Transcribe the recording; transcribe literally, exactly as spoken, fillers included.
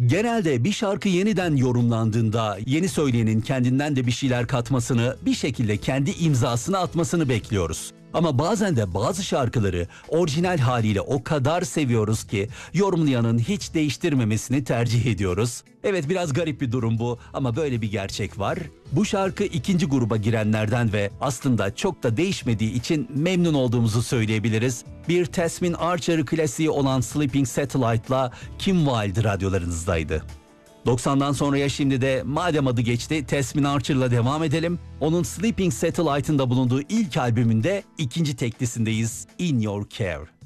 Genelde bir şarkı yeniden yorumlandığında yeni söyleyenin kendinden de bir şeyler katmasını, bir şekilde kendi imzasını atmasını bekliyoruz. Ama bazen de bazı şarkıları orijinal haliyle o kadar seviyoruz ki yorumlayanın hiç değiştirmemesini tercih ediyoruz. Evet, biraz garip bir durum bu ama böyle bir gerçek var. Bu şarkı ikinci gruba girenlerden ve aslında çok da değişmediği için memnun olduğumuzu söyleyebiliriz. Bir Tasmin Archer klasiği olan Sleeping Satellite'la Kim Wilde radyolarınızdaydı. doksandan sonraya şimdi de madem adı geçti Tasmin Archer'la devam edelim. Onun Sleeping Satellite'ın da bulunduğu ilk albümünde ikinci teklisindeyiz, In Your Care.